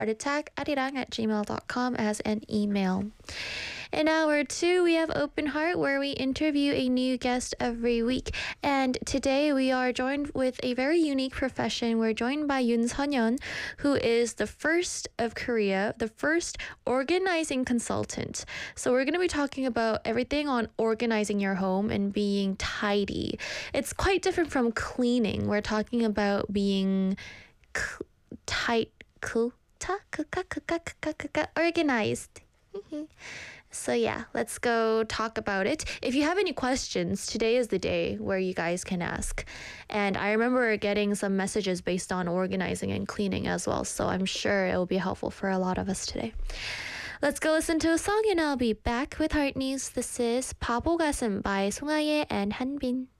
heartattack@gmail.com as an email. In hour 2, we have Open Heart, where we interview a new guest every week. And today we are joined with a very unique profession. We're joined by Yoon Seon-yeon, who is the first of Korea, the first organizing consultant. So we're going to be talking about everything on organizing your home and being tidy. It's quite different from cleaning. We're talking about being tight, organized. So yeah, let's go talk about it. If you have any questions, today is the day where you guys can ask. And I remember getting some messages based on organizing and cleaning as well, so I'm sure it will be helpful for a lot of us today. Let's go listen to a song and I'll be back with Heart News. This is 바보 가슴 by 송하예 and Hanbin.